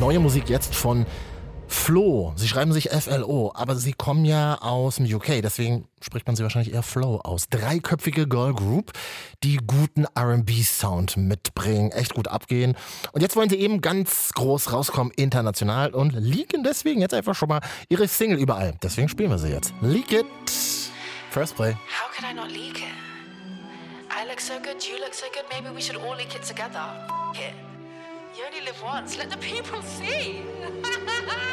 neue Musik jetzt von Flo. Sie schreiben sich FLO, aber sie kommen ja aus dem UK, deswegen spricht man sie wahrscheinlich eher Flo aus. Dreiköpfige Girl Group, die guten R&B-Sound mitbringen, echt gut abgehen. Und jetzt wollen sie eben ganz groß rauskommen, international, und leaken deswegen jetzt einfach schon mal ihre Single überall. Deswegen spielen wir sie jetzt. Leak It. First Play. How could I not leak it? I look so good, you look so good, maybe we should all leak it together. F*** it. You only live once, let the people see.